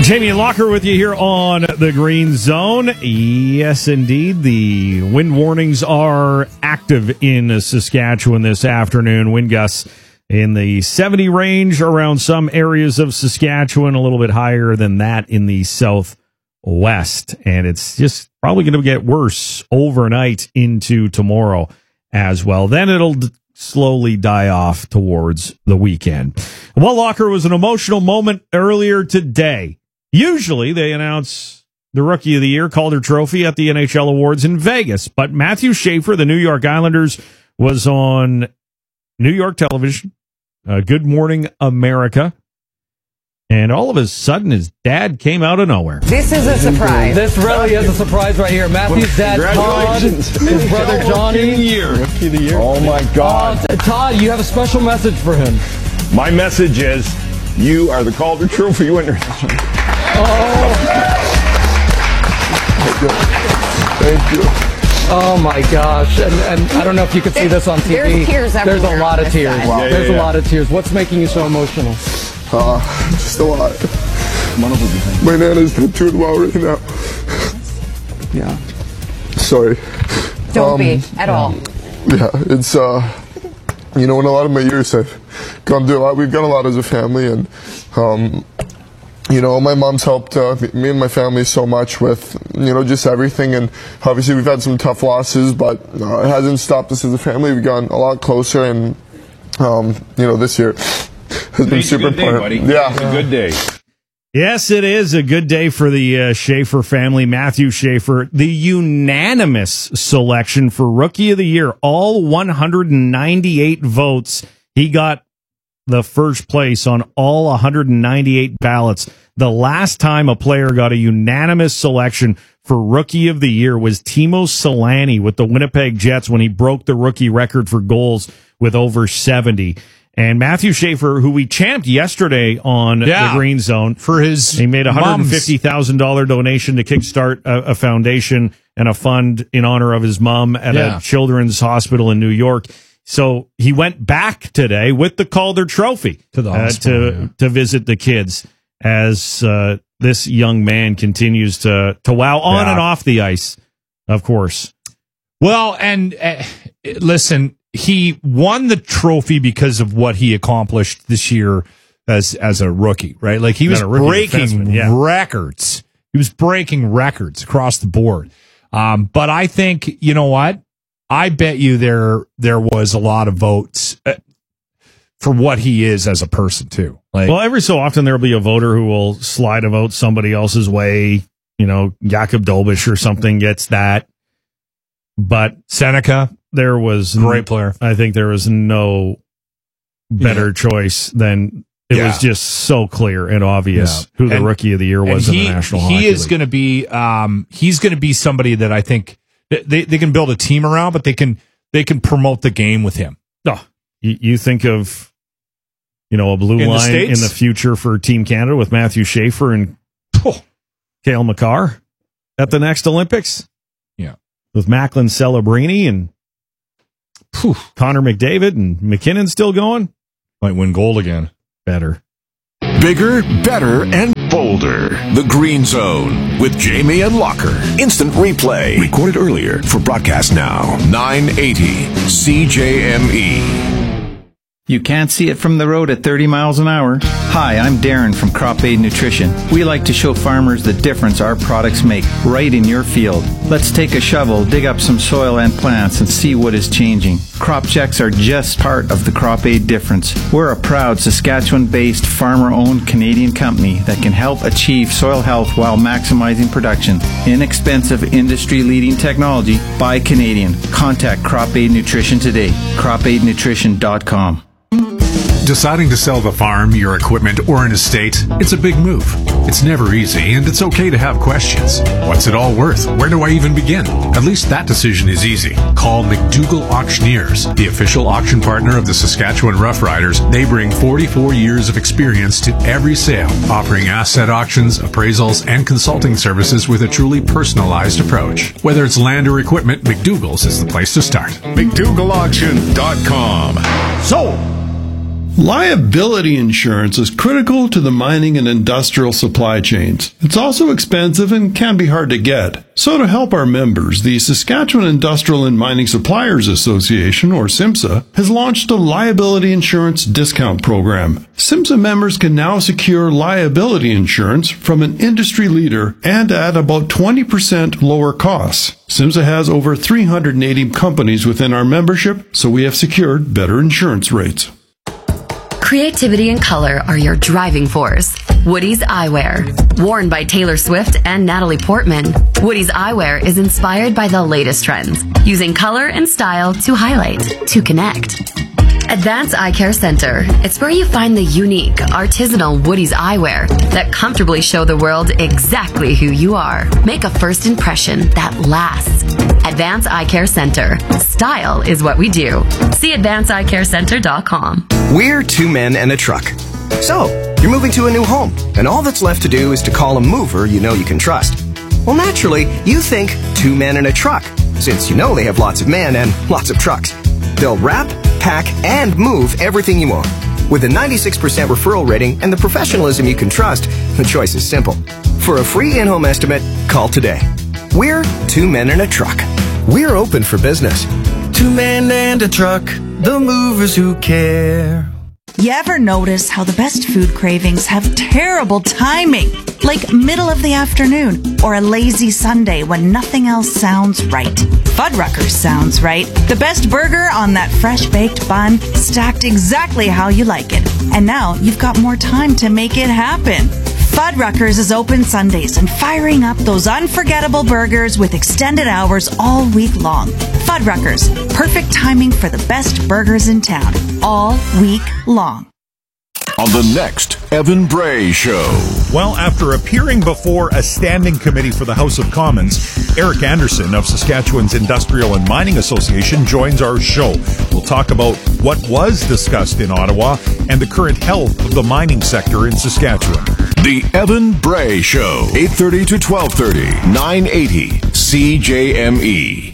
Jamie Locker with you here on the Green Zone. Yes, indeed. The wind warnings are active in Saskatchewan this afternoon. Wind gusts in the 70 range around some areas of Saskatchewan, a little bit higher than that in the southwest. And it's just probably going to get worse overnight into tomorrow as well. Then it'll slowly die off towards the weekend. Well, Locker, was an emotional moment earlier today. Usually they announce the Rookie of the Year Calder Trophy at the NHL Awards in Vegas, but Matthew Schaefer, the New York Islanders, was on New York television, Good Morning America, and all of a sudden his dad came out of nowhere. This is a surprise. This really is a surprise right here. Matthew's dad, Todd, his brother Johnny. Rookie of the Year. Oh my God. Todd, you have a special message for him. My message is, you are the Calder Trophy winner. Thank you. Oh my gosh. And I don't know if you can see this on TV. There's tears everywhere. There's a lot of tears. Wow. There's a lot of tears. What's making you so emotional? Just a lot. My Nana's not doing well right now. Yeah. Sorry. Don't be at all. Yeah, it's in a lot of my years I've gone through a lot. We've done a lot as a family, and my mom's helped me and my family so much with, just everything. And obviously we've had some tough losses, but it hasn't stopped us as a family. We've gotten a lot closer, and, this year has been super important. Yeah. It's a good day. Yes, it is a good day for the Schaefer family. Matthew Schaefer, the unanimous selection for Rookie of the Year. All 198 votes. He got the first place on all 198 ballots. The last time a player got a unanimous selection for Rookie of the Year was Timo Solani with the Winnipeg Jets when he broke the rookie record for goals with over 70. And Matthew Schaefer, who we champed yesterday on the Green Zone, he made a $150,000 donation to kickstart a foundation and a fund in honor of his mom at a children's hospital in New York. So he went back today with the Calder Trophy to the hospital to visit the kids as this young man continues to wow on and off the ice, of course. Well, and listen, he won the trophy because of what he accomplished this year as a rookie, right? Like he was breaking records. He was breaking records across the board. But I think, you know what? I bet you there was a lot of votes for what he is as a person too. Like, well, every so often there'll be a voter who will slide a vote somebody else's way. Jakob Dolbish or something gets that. But Seneca, there was great player. I think there was no better choice than it was just so clear and obvious who the Rookie of the Year was in the National Hockey League. He is going to be he's going to be somebody that I think they can build a team around, but they can promote the game with him. Oh, you think of a blue line in the future for Team Canada with Matthew Schaefer and Cale Makar at the next Olympics. Yeah, with Macklin Celebrini and Connor McDavid and McKinnon still going. Might win gold again. Better. Bigger, better, and bolder. The Green Zone with Jamie and Locker. Instant replay. Recorded earlier for broadcast now. 980 CJME. You can't see it from the road at 30 miles an hour. Hi, I'm Darren from Crop Aid Nutrition. We like to show farmers the difference our products make right in your field. Let's take a shovel, dig up some soil and plants, and see what is changing. Crop checks are just part of the Crop Aid difference. We're a proud Saskatchewan-based, farmer-owned Canadian company that can help achieve soil health while maximizing production. Inexpensive, industry-leading technology by Canadian. Contact Crop Aid Nutrition today. CropAidNutrition.com. Deciding to sell the farm, your equipment, or an estate, it's a big move. It's never easy, and it's okay to have questions. What's it all worth? Where do I even begin? At least that decision is easy. Call McDougall Auctioneers, the official auction partner of the Saskatchewan Roughriders. They bring 44 years of experience to every sale, offering asset auctions, appraisals, and consulting services with a truly personalized approach. Whether it's land or equipment, McDougall's is the place to start. McDougallAuction.com. So, Liability insurance is critical to the mining and industrial supply chains. It's also expensive and can be hard to get. So to help our members, the Saskatchewan Industrial and Mining Suppliers Association, or SIMSA, has launched a liability insurance discount program. SIMSA members can now secure liability insurance from an industry leader and at about 20% lower costs. SIMSA has over 380 companies within our membership, so we have secured better insurance rates. Creativity and color are your driving force. Woody's Eyewear. Worn by Taylor Swift and Natalie Portman, Woody's Eyewear is inspired by the latest trends, using color and style to highlight, to connect. Advanced Eye Care Center. It's where you find the unique, artisanal Woody's eyewear that comfortably show the world exactly who you are. Make a first impression that lasts. Advanced Eye Care Center. Style is what we do. See advancedeyecarecenter.com. We're two men and a truck. So, you're moving to a new home, and all that's left to do is to call a mover you know you can trust. Well, naturally, you think two men and a truck, since you know they have lots of men and lots of trucks. They'll wrap, pack, and move everything you own. With a 96% referral rating and the professionalism you can trust, the choice is simple. For a free in-home estimate, call today. We're two men and a truck. We're open for business. Two men and a truck, the movers who care. You ever notice how the best food cravings have terrible timing? Like middle of the afternoon or a lazy Sunday when nothing else sounds right. Fuddruckers sounds right. The best burger on that fresh baked bun, stacked exactly how you like it. And now you've got more time to make it happen. Fuddruckers is open Sundays and firing up those unforgettable burgers with extended hours all week long. Fuddruckers, perfect timing for the best burgers in town, all week long. On the next Evan Bray Show. Well, after appearing before a standing committee for the House of Commons, Eric Anderson of Saskatchewan's Industrial and Mining Association joins our show. We'll talk about what was discussed in Ottawa and the current health of the mining sector in Saskatchewan. The Evan Bray Show, 8:30 to 12:30, 980 CJME.